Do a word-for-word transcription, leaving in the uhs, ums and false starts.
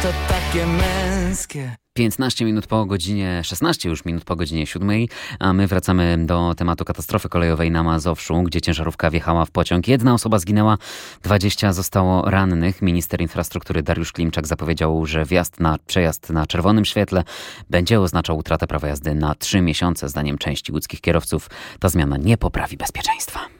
to takie męskie. piętnaście minut po godzinie, szesnaście już minut po godzinie siódmej, a my wracamy do tematu katastrofy kolejowej na Mazowszu, gdzie ciężarówka wjechała w pociąg. Jedna osoba zginęła, dwadzieścia zostało rannych. Minister infrastruktury Dariusz Klimczak zapowiedział, że wjazd na przejazd na czerwonym świetle będzie oznaczał utratę prawa jazdy na trzy miesiące. Zdaniem części łódzkich kierowców ta zmiana nie poprawi bezpieczeństwa.